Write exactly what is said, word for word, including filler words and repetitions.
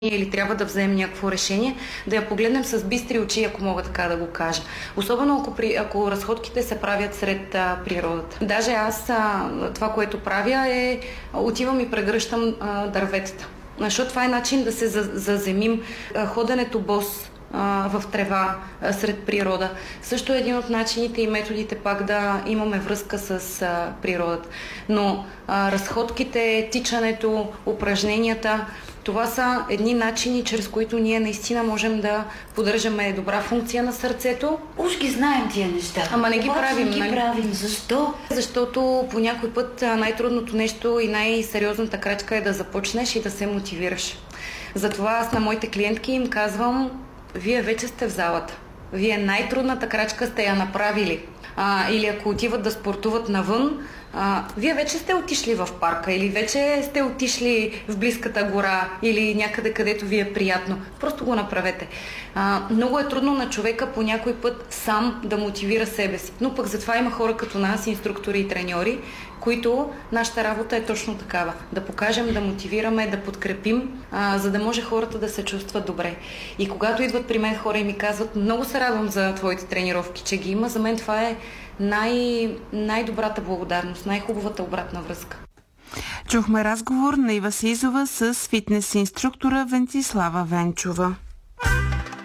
или трябва да вземем някакво решение, да я погледнем с бистри очи, ако мога така да го кажа. Особено ако, при, ако разходките се правят сред а, природата. Даже аз а, това, което правя е отивам и прегръщам а, дърветата. Защото това е начин да се заземим. Ходенето бос а, в трева а, сред природа. Също е един от начините и методите пак да имаме връзка с а, природата. Но а, разходките, тичането, упражненията, това са едни начини, чрез които ние наистина можем да поддържаме добра функция на сърцето. Уж ги знаем тия неща. Ама не ги Обаче правим. Не ги нали? правим. Защо? Защото по някой път най-трудното нещо и най-сериозната крачка е да започнеш и да се мотивираш. Затова аз на моите клиентки им казвам: вие вече сте в залата. Вие най-трудната крачка сте я направили. А, или ако отиват да спортуват навън, а, вие вече сте отишли в парка или вече сте отишли в близката гора или някъде, където ви е приятно. Просто го направете. А, много е трудно на човека по някой път сам да мотивира себе си. Но пък затова има хора като нас, инструктори и треньори, които нашата работа е точно такава. Да покажем, да мотивираме, да подкрепим, а, за да може хората да се чувстват добре. И когато идват при мен хора и ми казват: много се радвам за твоите тренировки, че ги има, за мен това е най- най-добрата благодарност, най-хубавата обратна връзка. Чухме разговор на Ива Сизова с фитнес инструктора Венцислава Венчова.